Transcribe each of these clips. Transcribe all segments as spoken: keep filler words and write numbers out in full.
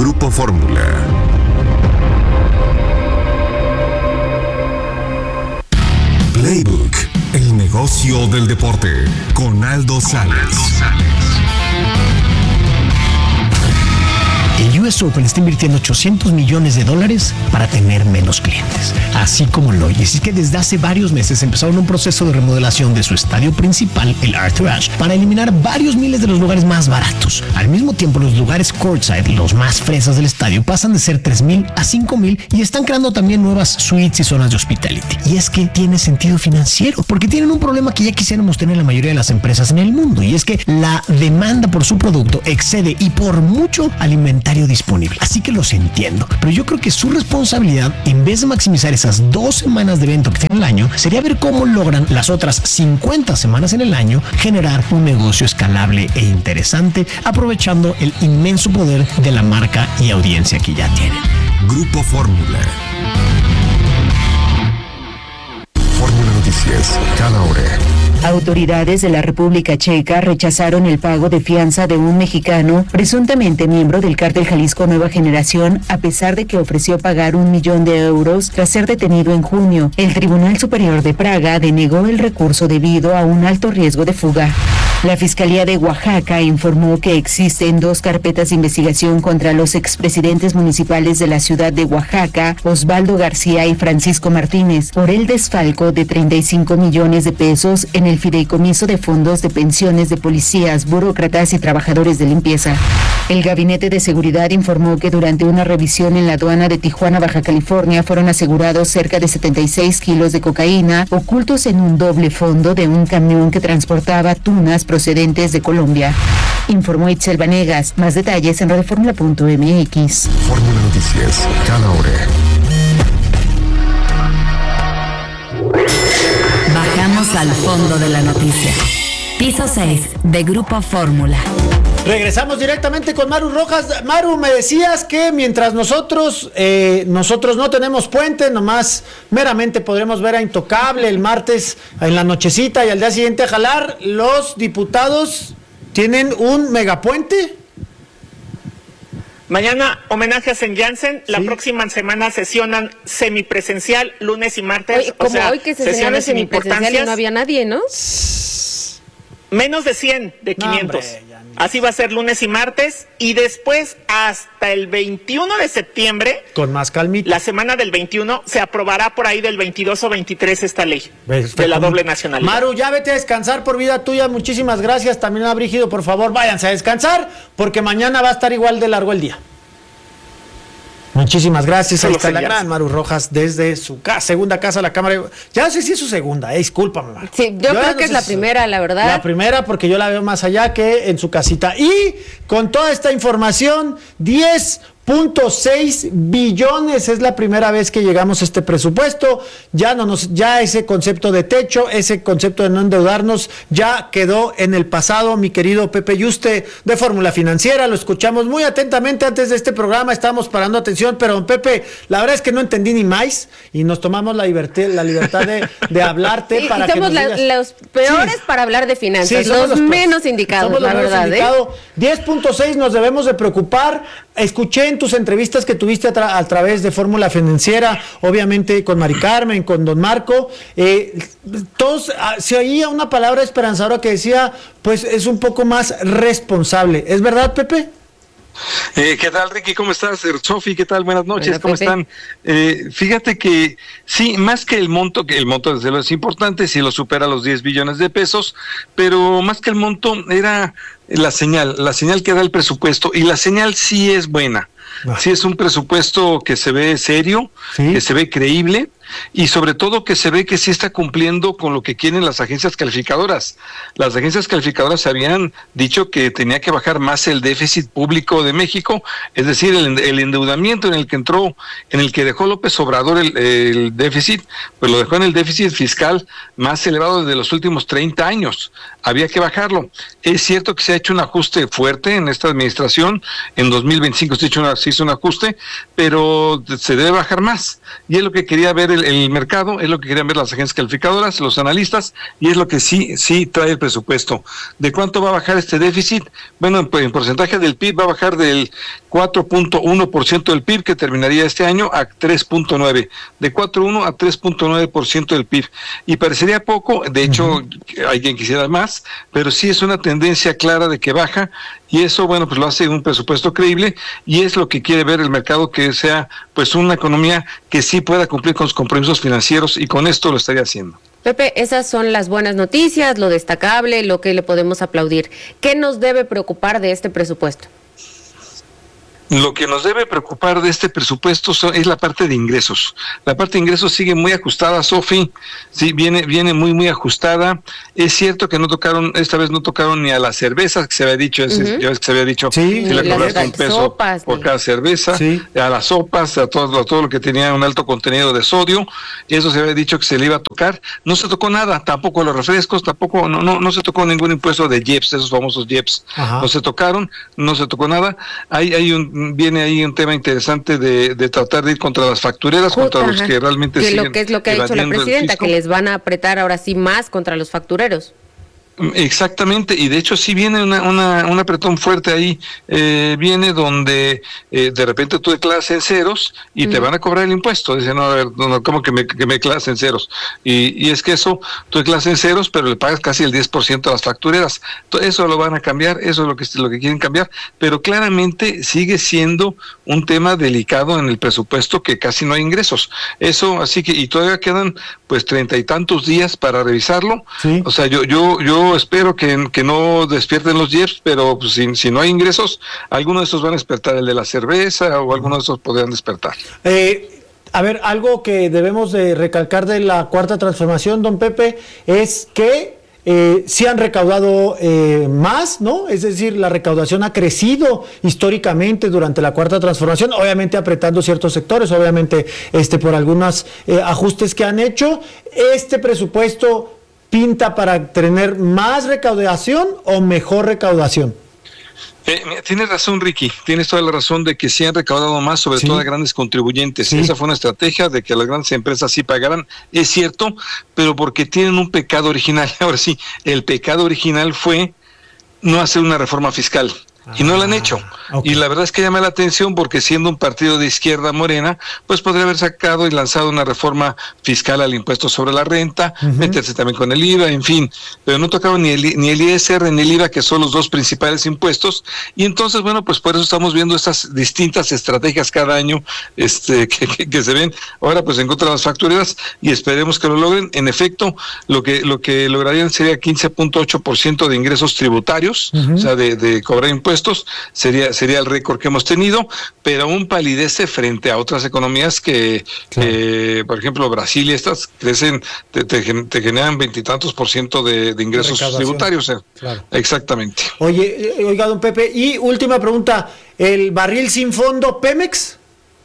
Grupo Fórmula. Playbook, el negocio del deporte, con Aldo Sales. El U S Open está invirtiendo ochocientos millones de dólares para tener menos clientes, así como lo oyes. Es que desde hace varios meses empezaron un proceso de remodelación de su estadio principal, el Arthur Ashe, para eliminar varios miles de los lugares más baratos. Al mismo tiempo, los lugares courtside, los más fresas del estadio, pasan de ser tres mil a cinco mil y están creando también nuevas suites y zonas de hospitality. Y es que tiene sentido financiero, porque tienen un problema que ya quisiéramos tener la mayoría de las empresas en el mundo, y es que la demanda por su producto excede y por mucho al inventario disponible. Así que los entiendo, pero yo creo que su responsabilidad, en vez de maximizar esas dos semanas de evento que tiene el año, sería ver cómo logran las otras cincuenta semanas en el año generar un negocio escalable e interesante, aprovechando el inmenso poder de la marca y audiencia que ya tienen. Grupo Fórmula. Fórmula Noticias, cada hora. Autoridades de la República Checa rechazaron el pago de fianza de un mexicano presuntamente miembro del cártel Jalisco Nueva Generación, a pesar de que ofreció pagar un millón de euros tras ser detenido en junio. El Tribunal Superior de Praga denegó el recurso debido a un alto riesgo de fuga. La Fiscalía de Oaxaca informó que existen dos carpetas de investigación contra los expresidentes municipales de la ciudad de Oaxaca, Osvaldo García y Francisco Martínez, por el desfalco de treinta y cinco millones de pesos en el fideicomiso de fondos de pensiones de policías, burócratas y trabajadores de limpieza. El Gabinete de Seguridad informó que durante una revisión en la aduana de Tijuana, Baja California, fueron asegurados cerca de setenta y seis kilos de cocaína ocultos en un doble fondo de un camión que transportaba tunas procedentes de Colombia. Informó Itzel Vanegas. Más detalles en radioformula punto m x. Fórmula Noticias, cada hora. Bajamos al fondo de la noticia. Piso seis de Grupo Fórmula. Regresamos directamente con Maru Rojas. Maru, me decías que mientras nosotros eh, nosotros no tenemos puente, nomás meramente podremos ver a Intocable el martes en la nochecita y al día siguiente a jalar, los diputados tienen un megapuente. Mañana homenaje a Saint Janssen, la sí. próxima semana sesionan semipresencial, lunes y martes. Oye, como o sea, hoy que se sesionaba semipresencial y no había nadie, ¿no? Menos de cien, de quinientos. No, hombre, así va a ser lunes y martes, y después hasta el veintiuno de septiembre, con más calmita, la semana del veintiuno, se aprobará por ahí del veintidós o veintitrés esta ley Perfecto. de la doble nacionalidad. Maru, ya vete a descansar por vida tuya, muchísimas gracias. También a Brígido, por favor, váyanse a descansar, porque mañana va a estar igual de largo el día. Muchísimas gracias. Ahí está la gran Maru Rojas desde su casa, segunda casa, la Cámara. Ya no sé si es su segunda, eh, discúlpame, Maru. Sí, yo, yo creo no que es la primera, la verdad. La primera, porque yo la veo más allá que en su casita. Y con toda esta información, diez punto seis billones es la primera vez que llegamos a este presupuesto. Ya no nos, ya ese concepto de techo, ese concepto de no endeudarnos, ya quedó en el pasado. Mi querido Pepe Yuste de Fórmula Financiera, lo escuchamos muy atentamente antes de este programa, estábamos parando atención, pero don Pepe, la verdad es que no entendí ni más y nos tomamos la libertad, la libertad de, de hablarte sí, para y somos que nos la, digas. los peores sí. para hablar de finanzas, sí, los, los menos indicados, somos la verdad. ¿eh? diez punto seis nos debemos de preocupar. Escuché en tus entrevistas que tuviste a, tra- a través de Fórmula Financiera, obviamente con Mari Carmen, con don Marco, eh, todos, ah, se oía una palabra esperanzadora que decía, pues es un poco más responsable. ¿Es verdad, Pepe? Eh, ¿Qué tal, Ricky? ¿Cómo estás? Sofi, ¿qué tal? Buenas noches, Hola, ¿cómo Pepe. están? Eh, fíjate que sí, más que el monto, que el monto desde luego es importante, si lo supera los diez billones de pesos, pero más que el monto era la señal, la señal que da el presupuesto, y la señal sí es buena. Ah. Sí es un presupuesto que se ve serio, ¿sí? Que se ve creíble, y sobre todo que se ve que sí está cumpliendo con lo que quieren las agencias calificadoras. Las agencias calificadoras habían dicho que tenía que bajar más el déficit público de México, es decir, el, el endeudamiento en el que entró, en el que dejó López Obrador el, el déficit, pues lo dejó en el déficit fiscal más elevado desde los últimos treinta años. Había que bajarlo. Es cierto que se ha hecho un ajuste fuerte en esta administración. En dos mil veinticinco se ha hecho un una, se hizo un ajuste, pero se debe bajar más. Y es lo que quería ver el, el mercado, es lo que querían ver las agencias calificadoras, los analistas, y es lo que sí, sí trae el presupuesto. ¿De cuánto va a bajar este déficit? Bueno, en, en porcentaje del P I B va a bajar del cuatro punto uno por ciento del P I B, que terminaría este año, a tres punto nueve. De cuatro punto uno a tres punto nueve por ciento del P I B. Y parecería poco, de hecho, uh-huh. hay quien quisiera más, pero sí es una tendencia clara de que baja, y eso, bueno, pues lo hace un presupuesto creíble, y es lo que quiere ver el mercado, que sea pues una economía que sí pueda cumplir con sus compromisos financieros, y con esto lo estaría haciendo. Pepe, esas son las buenas noticias, lo destacable, lo que le podemos aplaudir. ¿Qué nos debe preocupar de este presupuesto? Lo que nos debe preocupar de este presupuesto son, es la parte de ingresos. La parte de ingresos sigue muy ajustada, Sofi, sí, viene, viene muy, muy ajustada. Es cierto que no tocaron, esta vez no tocaron ni a las cervezas, que se había dicho, ese, uh-huh. ya ves que se había dicho, sí, si le cobraste un peso sopas, por ni... cada cerveza, sí. a las sopas, a todo, a todo lo que tenía un alto contenido de sodio, eso se había dicho que se le iba a tocar. No se tocó nada, tampoco a los refrescos, tampoco, no, no, no se tocó ningún impuesto de I E P S, esos famosos I E P S. Ajá. No se tocaron, no se tocó nada. Hay, hay un viene ahí un tema interesante de, de tratar de ir contra las factureras, Justo, contra los que realmente que siguen lo que es lo que ha dicho la presidenta, que les van a apretar ahora sí más contra los factureros. Exactamente, y de hecho sí viene una, una, un apretón fuerte ahí, eh, viene donde eh, de repente tú declaras en ceros y mm. te van a cobrar el impuesto. Dicen, no, a ver, no, ¿cómo que me, que me declaras en ceros? Y, y es que eso, tú declaras en ceros, pero le pagas casi el diez por ciento a las factureras. Eso lo van a cambiar, eso es lo que, lo que quieren cambiar, pero claramente sigue siendo un tema delicado en el presupuesto, que casi no hay ingresos. Eso, así que, y todavía quedan pues treinta y tantos días para revisarlo. Sí. O sea, yo, yo, yo espero que, que no despierten los I E P S, pero pues, si, si no hay ingresos, algunos de esos van a despertar, el de la cerveza o algunos de esos podrían despertar. Eh, a ver, algo que debemos de recalcar de la cuarta transformación, don Pepe, es que eh, sí han recaudado eh, más, ¿no? Es decir, la recaudación ha crecido históricamente durante la cuarta transformación, obviamente apretando ciertos sectores, obviamente este por algunos eh, ajustes que han hecho. Este presupuesto pinta para tener más recaudación o mejor recaudación. Eh, tienes razón, Ricky, tienes toda la razón de que sí han recaudado más, sobre sí. todo a grandes contribuyentes. Sí. Esa fue una estrategia de que las grandes empresas sí pagaran, es cierto, pero porque tienen un pecado original. Ahora sí, el pecado original fue no hacer una reforma fiscal. Y no lo han hecho. Okay. Y la verdad es que llama la atención, porque siendo un partido de izquierda, Morena, pues podría haber sacado y lanzado una reforma fiscal al impuesto sobre la renta, uh-huh. meterse también con el I V A, en fin, pero no tocaban ni el, ni el I S R ni el I V A, que son los dos principales impuestos. Y entonces, bueno, pues por eso estamos viendo estas distintas estrategias cada año este, que, que, que se ven ahora pues en contra de las factureras, y esperemos que lo logren. En efecto, lo que lo que lograrían sería quince punto ocho por ciento de ingresos tributarios, uh-huh. o sea, de, de cobrar impuestos. Sería sería el récord que hemos tenido, pero aún palidece frente a otras economías que, claro. que por ejemplo, Brasil y estas crecen, te, te, te generan veintitantos por ciento de, de ingresos tributarios. Eh. Claro. Exactamente. Oye, oiga, don Pepe, y última pregunta, ¿el barril sin fondo Pemex?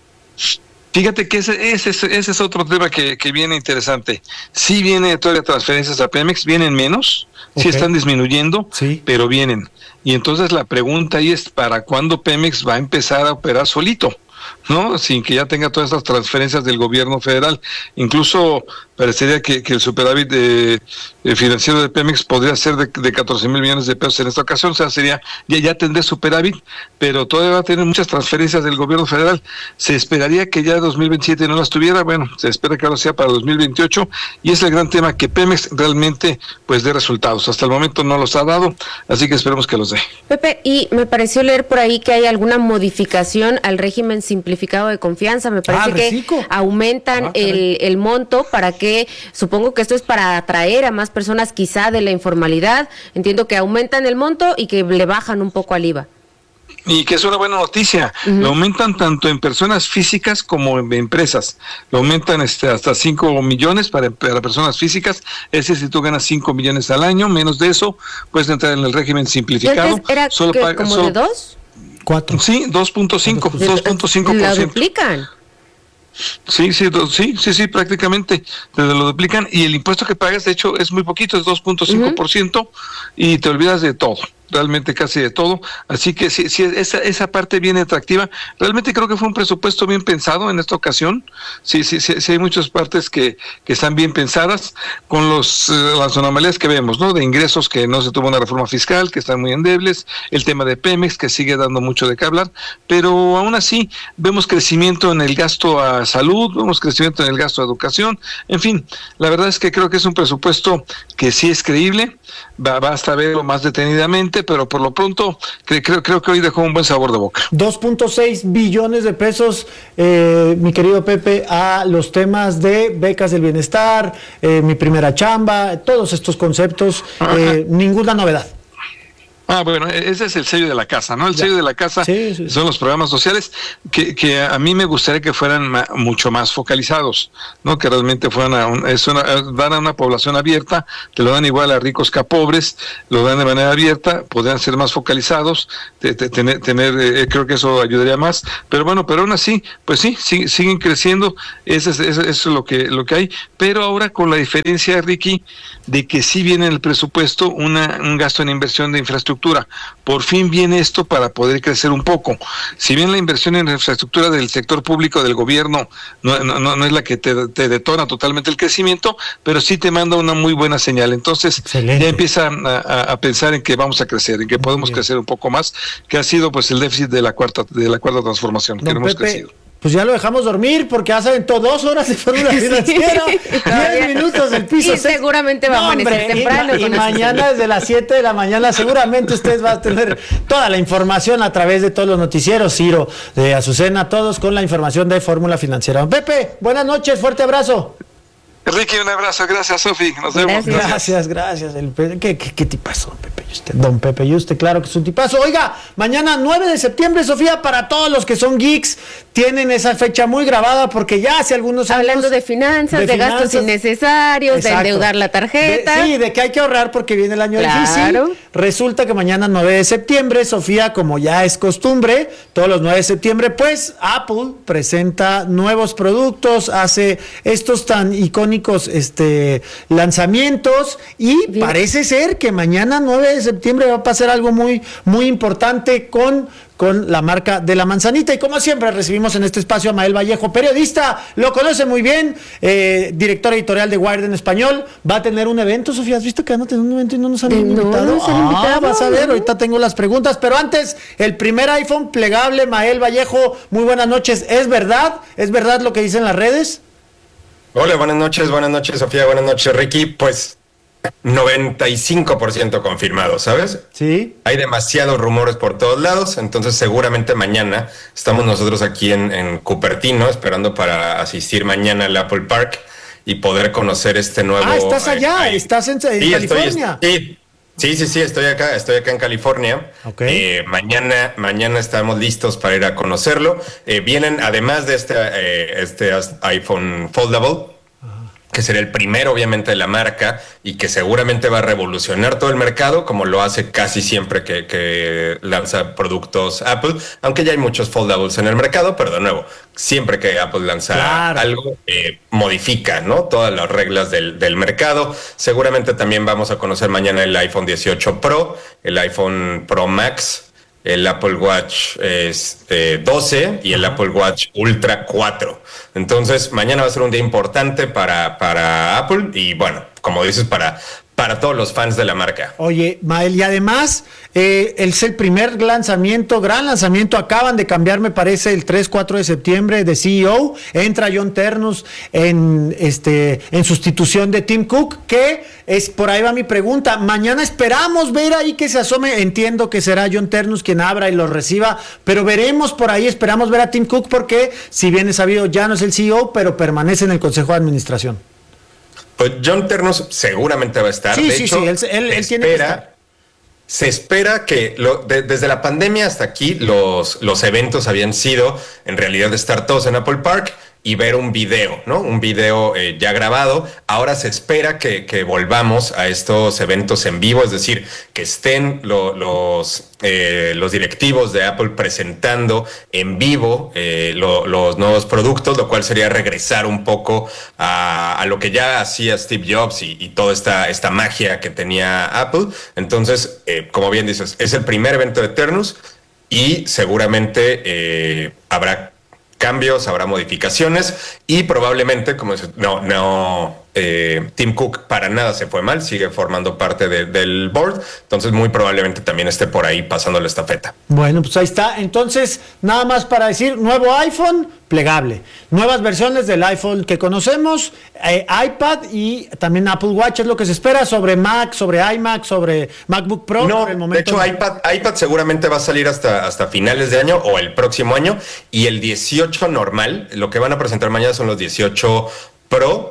Fíjate que ese, ese, ese es otro tema que, que viene interesante. Sí viene todavía transferencias a Pemex, vienen menos, okay. sí están disminuyendo, sí. pero vienen. Y entonces la pregunta ahí es, ¿para cuándo Pemex va a empezar a operar solito? ¿No? Sin que ya tenga todas estas transferencias del gobierno federal. Incluso parecería que, que el superávit de, de financiero de Pemex podría ser de, de catorce mil millones de pesos en esta ocasión. O sea, sería ya, ya tendré superávit, pero todavía va a tener muchas transferencias del gobierno federal. Se esperaría que ya dos mil veintisiete no las tuviera. Bueno, se espera que ahora sea para dos mil veintiocho, y es el gran tema, que Pemex realmente pues dé resultados. Hasta el momento no los ha dado, así que esperemos que los dé. Pepe, y me pareció leer por ahí que hay alguna modificación al régimen simplificado de confianza. Me parece ah, que aumentan ah, el, el monto para que, supongo que esto es para atraer a más personas quizá de la informalidad. Entiendo que aumentan el monto y que le bajan un poco al I V A. Y que es una buena noticia. Uh-huh. Lo aumentan tanto en personas físicas como en empresas. Lo aumentan este, hasta cinco millones para, para personas físicas. Ese, si tú ganas cinco millones al año, menos de eso, puedes entrar en el régimen simplificado. ¿Antes era solo que, paga, como solo, de dos? Cuatro. Sí, dos punto cinco por ciento. ¿La duplican? Sí, sí, do, sí, sí, sí, prácticamente te lo duplican, y el impuesto que pagas, de hecho, es muy poquito, es dos punto cinco por ciento, uh-huh. y te olvidas de todo. realmente casi de todo, así que si, si esa, esa parte viene atractiva, realmente creo que fue un presupuesto bien pensado en esta ocasión, sí, sí, sí, sí hay muchas partes que, que están bien pensadas, con los, eh, las anomalías que vemos, ¿no? De ingresos que no se tuvo una reforma fiscal, que están muy endebles, el tema de Pemex, que sigue dando mucho de qué hablar, pero aún así vemos crecimiento en el gasto a salud, vemos crecimiento en el gasto a educación, en fin, la verdad es que creo que es un presupuesto que sí es creíble, va, basta verlo más detenidamente, pero por lo pronto cre, creo, creo que hoy dejó un buen sabor de boca. dos punto seis billones de pesos, eh, mi querido Pepe, a los temas de becas del bienestar, eh, mi primera chamba, todos estos conceptos, eh, ninguna novedad. Ah, bueno, ese es el sello de la casa, ¿no? El Ya. sello de la casa Sí, sí, sí. son los programas sociales que, que a mí me gustaría que fueran ma, mucho más focalizados, ¿no? Que realmente fueran a un, es una, dan a una población abierta, te lo dan igual a ricos que a pobres, lo dan de manera abierta, podrían ser más focalizados, te, te, tener, tener eh, creo que eso ayudaría más, pero bueno, pero aún así, pues sí, sí siguen creciendo, eso es, eso es lo que, lo que hay, pero ahora con la diferencia, Ricky, de que sí viene en el presupuesto una, un gasto en inversión de infraestructura. Por fin viene esto para poder crecer un poco. Si bien la inversión en infraestructura del sector público del gobierno no, no, no es la que te, te detona totalmente el crecimiento, pero sí te manda una muy buena señal. Entonces Excelente. Ya empieza a, a pensar en que vamos a crecer, en que podemos crecer un poco más, que ha sido pues el déficit de la cuarta de la cuarta transformación, que no hemos crecido. Pues ya lo dejamos dormir porque ya se aventó dos horas de fórmula financiera, diez minutos del piso. Y seguramente va a amanecer temprano. Y, y mañana desde las siete de la mañana seguramente usted va a tener toda la información a través de todos los noticieros, Ciro, de Azucena, todos con la información de fórmula financiera. Pepe, buenas noches, fuerte abrazo. Ricky, un abrazo, gracias Sofi, nos vemos. Gracias, gracias. gracias. El, ¿qué, qué, ¿Qué tipazo, Pepe Yuste? Don Pepe Yuste, claro que es un tipazo. Oiga, mañana nueve de septiembre, Sofía, para todos los que son geeks, tienen esa fecha muy grabada porque ya hace algunos años... Hablando de finanzas, de, de finanzas, gastos innecesarios, exacto, de endeudar la tarjeta. De, sí, de que hay que ahorrar porque viene el año claro. difícil. Resulta que mañana nueve de septiembre, Sofía, como ya es costumbre, todos los nueve de septiembre, pues Apple presenta nuevos productos, hace estos tan icónicos este lanzamientos y bien, parece ser que mañana nueve de septiembre va a pasar algo muy muy importante con con la marca de la manzanita. Y como siempre recibimos en este espacio a Mael Vallejo, periodista, lo conoce muy bien, eh, director editorial de Wired en español. Va a tener un evento, Sofía, ¿has visto que van a tener un evento y no nos han no, invitado? No nos han ah, invitado. Vas a ver, ahorita tengo las preguntas, pero antes, el primer iPhone plegable, Mael Vallejo, muy buenas noches. ¿Es verdad? ¿Es verdad lo que dicen las redes? Hola, buenas noches, buenas noches, Sofía, buenas noches, Ricky. Pues noventa y cinco por ciento confirmado, ¿sabes? Sí. Hay demasiados rumores por todos lados, entonces seguramente mañana estamos nosotros aquí en, en Cupertino esperando para asistir mañana al Apple Park y poder conocer este nuevo... Ah, estás allá, eh, estás en, en sí, California. Estoy, sí. Sí, sí, sí, estoy acá, estoy acá en California. Okay. Eh, mañana, mañana estamos listos para ir a conocerlo. Eh, vienen, además de este, eh, este iPhone Foldable, que será el primero, obviamente, de la marca y que seguramente va a revolucionar todo el mercado, como lo hace casi siempre que, que lanza productos Apple, aunque ya hay muchos foldables en el mercado, pero de nuevo, siempre que Apple lanza claro. algo, eh, modifica, ¿no? Todas las reglas del, del mercado. Seguramente también vamos a conocer mañana el iPhone dieciocho Pro, el iPhone Pro Max, el Apple Watch es, eh, doce y el Ajá. Apple Watch Ultra cuatro. Entonces, mañana va a ser un día importante para, para Apple y, bueno, como dices, para, para todos los fans de la marca. Oye, Mael, y además, eh, es el primer lanzamiento, gran lanzamiento. Acaban de cambiar, me parece, el tres, cuatro de septiembre de C E O. Entra John Ternus en, este, en sustitución de Tim Cook, que es por ahí va mi pregunta. Mañana esperamos ver ahí que se asome. Entiendo que será John Ternus quien abra y lo reciba, pero veremos por ahí, esperamos ver a Tim Cook porque, si bien es sabido, ya no es el C E O, pero permanece en el Consejo de Administración. Pues John Ternus seguramente va a estar. Sí, de sí, hecho, sí, él, él, él tiene que estar. Se espera que lo, de, desde la pandemia hasta aquí los, los eventos habían sido en realidad estar todos en Apple Park y ver un video, ¿no? Un video eh, ya grabado. Ahora se espera que, que volvamos a estos eventos en vivo, es decir, que estén lo, los, eh, los directivos de Apple presentando en vivo eh, lo, los nuevos productos, lo cual sería regresar un poco a, a lo que ya hacía Steve Jobs y, y toda esta, esta magia que tenía Apple. Entonces, eh, como bien dices, es el primer evento de Ternus y seguramente eh, habrá cambios, habrá modificaciones y probablemente, como dices, no, no, eh, Tim Cook para nada se fue mal, sigue formando parte de, del board, entonces muy probablemente también esté por ahí pasando la estafeta. Bueno, pues ahí está. Entonces, nada más para decir, nuevo iPhone plegable, nuevas versiones del iPhone que conocemos, eh, iPad y también Apple Watch es lo que se espera sobre Mac, sobre iMac, sobre MacBook Pro. No, por el momento de hecho no. iPad, iPad seguramente va a salir hasta, hasta finales de año o el próximo año y el dieciocho normal, lo que van a presentar mañana son los dieciocho Pro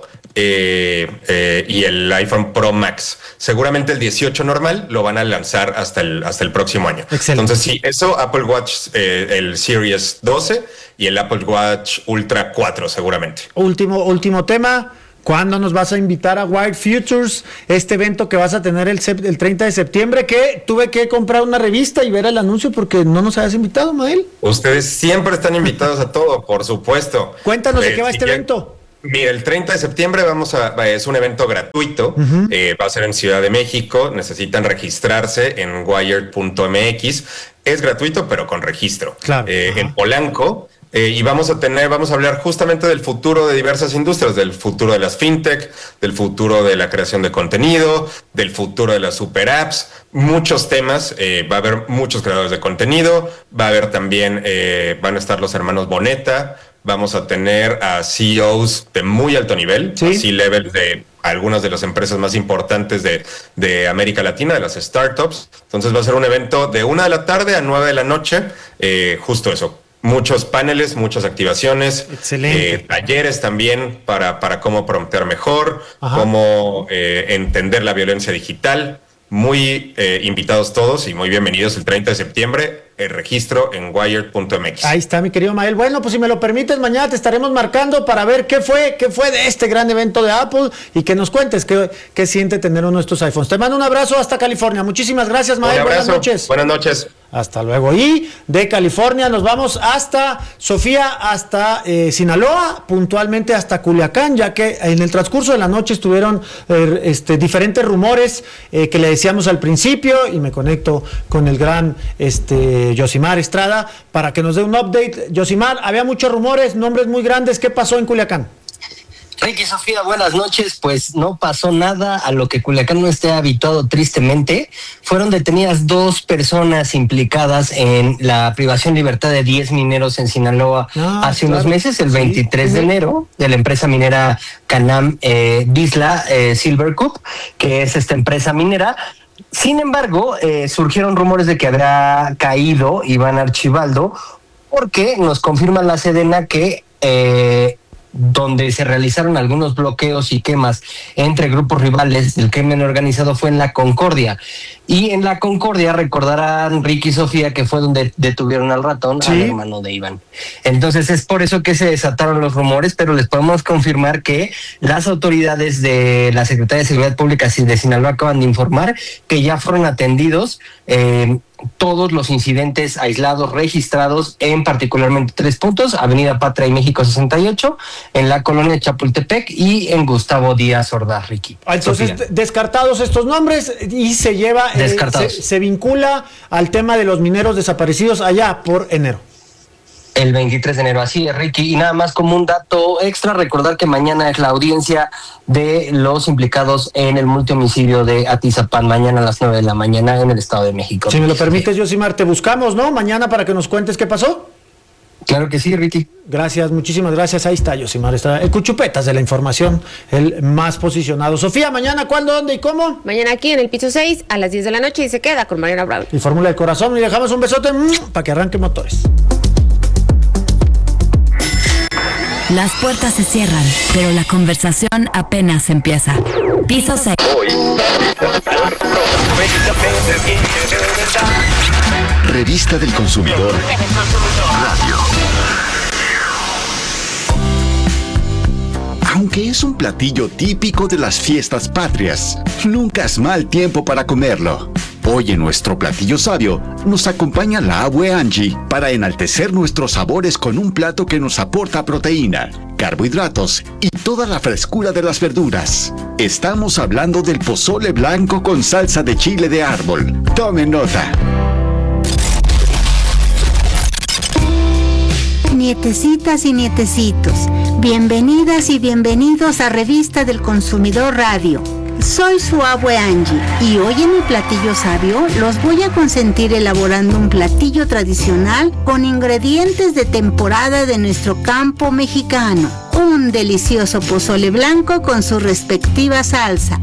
eh, eh, y el iPhone Pro Max. Seguramente el dieciocho normal lo van a lanzar hasta el, hasta el próximo año. Excelente. Entonces sí, eso, Apple Watch, eh, el Series doce y el Apple Watch Ultra cuatro seguramente. Último, último tema. ¿Cuándo nos vas a invitar a Wired Futures? Este evento que vas a tener el, el treinta de septiembre, que tuve que comprar una revista y ver el anuncio porque no nos habías invitado, Mael. Ustedes siempre están invitados a todo, por supuesto. Cuéntanos eh, de qué va si este quieren, evento. Mira, el treinta de septiembre vamos a, es un evento gratuito, uh-huh. eh, va a ser en Ciudad de México, necesitan registrarse en wired punto m x, es gratuito pero con registro, claro. eh, en Polanco. Eh, y vamos a tener, vamos a hablar justamente del futuro de diversas industrias, del futuro de las fintech, del futuro de la creación de contenido, del futuro de las super apps, muchos temas, eh, va a haber muchos creadores de contenido, va a haber también, eh, van a estar los hermanos Boneta, vamos a tener a C E Os de muy alto nivel, ¿sí? C-level de algunas de las empresas más importantes de, de América Latina, de las startups. Entonces va a ser un evento de una de la tarde a nueve de la noche, eh, justo eso. Muchos paneles, muchas activaciones, eh, talleres también para, para cómo prompter mejor, Ajá. cómo eh, entender la violencia digital. Muy eh, invitados todos y muy bienvenidos el treinta de septiembre. El registro en wired punto m x. Ahí está, mi querido Mael. Bueno, pues si me lo permites, mañana te estaremos marcando para ver qué fue, qué fue de este gran evento de Apple y que nos cuentes qué, qué siente tener uno de estos iPhones. Te mando un abrazo hasta California. Muchísimas gracias, Mael. Buenas noches. Buenas noches. Hasta luego. Y de California nos vamos hasta Sofía, hasta eh, Sinaloa, puntualmente hasta Culiacán, ya que en el transcurso de la noche estuvieron eh, este, diferentes rumores eh, que le decíamos al principio, y me conecto con el gran este Yosimar Estrada para que nos dé un update. Yosimar, había muchos rumores, nombres muy grandes. ¿Qué pasó en Culiacán? Ricky, Sofía, buenas noches. Pues no pasó nada a lo que Culiacán no esté habituado, tristemente. Fueron detenidas dos personas implicadas en la privación de libertad de diez mineros en Sinaloa ah, hace claro. unos meses, el veintitrés sí. de enero, de la empresa minera Canam eh, Bisla eh, Silvercup, que es esta empresa minera. Sin embargo, eh, surgieron rumores de que habría caído Iván Archibaldo, porque nos confirma la Sedena que eh, donde se realizaron algunos bloqueos y quemas entre grupos rivales del crimen organizado fue en La Concordia. Y en La Concordia, recordarán Ricky y Sofía, que fue donde detuvieron al ratón, ¿sí? Al hermano de Iván. Entonces es por eso que se desataron los rumores, pero les podemos confirmar que las autoridades de la Secretaría de Seguridad Pública de Sinaloa acaban de informar que ya fueron atendidos eh, todos los incidentes aislados registrados en particularmente tres puntos: Avenida Patria y México sesenta y ocho, en la colonia Chapultepec y en Gustavo Díaz Ordaz, Ricky. Entonces, Sofía. Descartados estos nombres y se lleva, eh, se, se vincula al tema de los mineros desaparecidos allá por enero. El veintitrés de enero, así es, Ricky. Y nada más como un dato extra, recordar que mañana es la audiencia de los implicados en el multihomicidio de Atizapán, mañana a las nueve de la mañana en el Estado de México. Si me lo permites, Yosimar, te buscamos, ¿no? Mañana para que nos cuentes qué pasó. Claro que sí, Ricky. Gracias, muchísimas gracias. Ahí está Yosimar, está el cuchupetas de la información, el más posicionado. Sofía, mañana, ¿cuándo, dónde y cómo? Mañana aquí en el piso seis a las diez de la noche y se queda con Mariana Bravo. Y Fórmula del Corazón, y dejamos un besote mmm, para que arranque motores. Las puertas se cierran, pero la conversación apenas empieza. Piso seis. Revista del Consumidor Radio. Aunque es un platillo típico de las fiestas patrias, nunca es mal tiempo para comerlo. Hoy en nuestro platillo sabio nos acompaña la abue Angie para enaltecer nuestros sabores con un plato que nos aporta proteína, carbohidratos y toda la frescura de las verduras. Estamos hablando del pozole blanco con salsa de chile de árbol. Tomen nota. Nietecitas y nietecitos, bienvenidas y bienvenidos a Revista del Consumidor Radio. Soy su abue Angie y hoy en mi platillo sabio los voy a consentir elaborando un platillo tradicional con ingredientes de temporada de nuestro campo mexicano. Un delicioso pozole blanco con su respectiva salsa.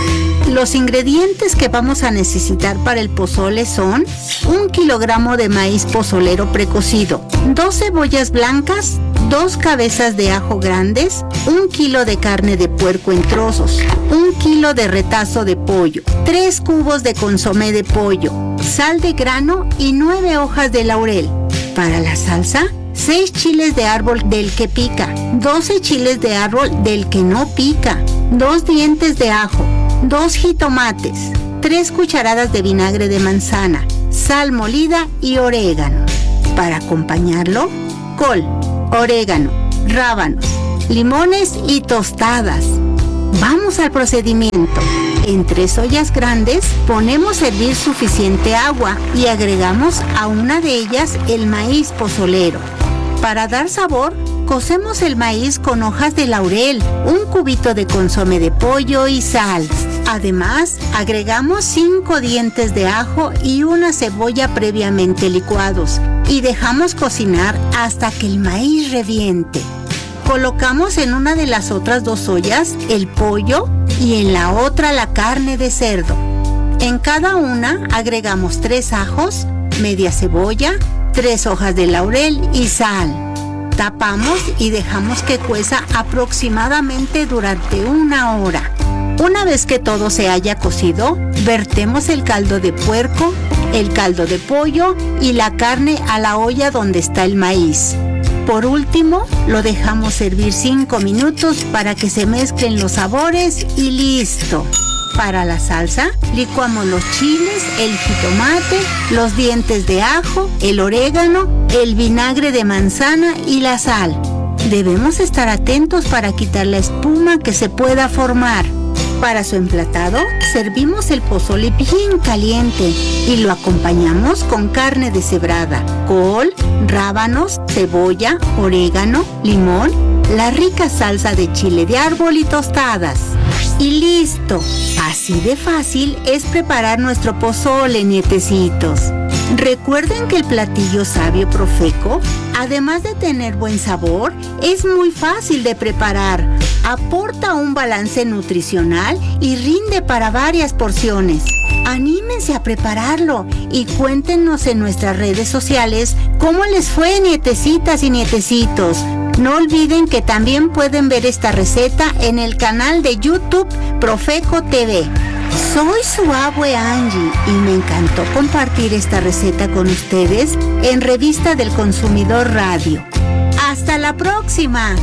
Los ingredientes que vamos a necesitar para el pozole son un kilogramo de maíz pozolero precocido, dos cebollas blancas, dos cabezas de ajo grandes, un kilo de carne de puerco en trozos, un kilo de retazo de pollo, tres cubos de consomé de pollo, sal de grano y nueve hojas de laurel. Para la salsa, seis chiles de árbol del que pica, doce chiles de árbol del que no pica, dos dientes de ajo, dos jitomates, tres cucharadas de vinagre de manzana, sal molida y orégano. Para acompañarlo, col, orégano, rábanos, limones y tostadas. Vamos al procedimiento. En tres ollas grandes ponemos a hervir suficiente agua y agregamos a una de ellas el maíz pozolero. Para dar sabor, cocemos el maíz con hojas de laurel, un cubito de consomé de pollo y sal. Además, agregamos cinco dientes de ajo y una cebolla previamente licuados y dejamos cocinar hasta que el maíz reviente. Colocamos en una de las otras dos ollas el pollo y en la otra la carne de cerdo. En cada una agregamos tres ajos, media cebolla, tres hojas de laurel y sal. Tapamos y dejamos que cueza aproximadamente durante una hora. Una vez que todo se haya cocido, vertemos el caldo de puerco, el caldo de pollo y la carne a la olla donde está el maíz. Por último, lo dejamos hervir cinco minutos para que se mezclen los sabores y listo. Para la salsa, licuamos los chiles, el jitomate, los dientes de ajo, el orégano, el vinagre de manzana y la sal. Debemos estar atentos para quitar la espuma que se pueda formar. Para su emplatado, servimos el pozole bien caliente y lo acompañamos con carne deshebrada, col, rábanos, cebolla, orégano, limón, la rica salsa de chile de árbol y tostadas. Y listo. Así de fácil es preparar nuestro pozole, nietecitos. Recuerden que el platillo sabio Profeco, además de tener buen sabor, es muy fácil de preparar. Aporta un balance nutricional y rinde para varias porciones. Anímense a prepararlo y cuéntenos en nuestras redes sociales cómo les fue, nietecitas y nietecitos. No olviden que también pueden ver esta receta en el canal de YouTube Profeco T V. Soy su abue Angie y me encantó compartir esta receta con ustedes en Revista del Consumidor Radio. ¡Hasta la próxima!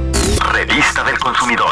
Revista del Consumidor.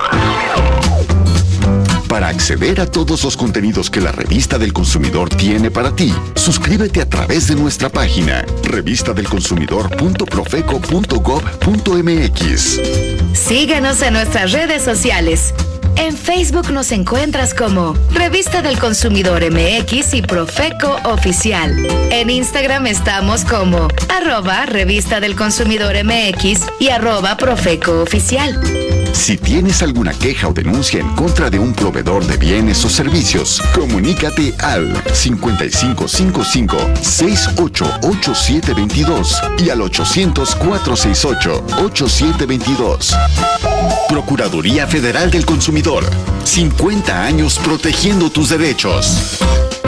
Para acceder a todos los contenidos que la Revista del Consumidor tiene para ti, suscríbete a través de nuestra página revista del consumidor punto profeco punto gob punto mx. Síguenos en nuestras redes sociales. En Facebook nos encuentras como Revista del Consumidor M X y Profeco Oficial. En Instagram estamos como arroba Revista del Consumidor M X y arroba Profeco Oficial. Si tienes alguna queja o denuncia en contra de un proveedor de bienes o servicios, comunícate al cincuenta y cinco cincuenta y cinco, sesenta y ocho, ochenta y siete veintidós y al ochocientos, cuatrocientos sesenta y ocho, ochenta y siete veintidós. Procuraduría Federal del Consumidor. cincuenta años protegiendo tus derechos.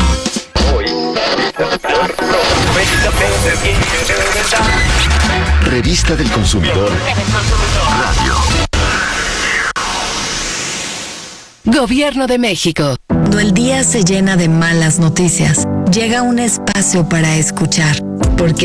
Revista del Consumidor Radio. Gobierno de México. Cuando el día se llena de malas noticias, llega un espacio para escuchar, porque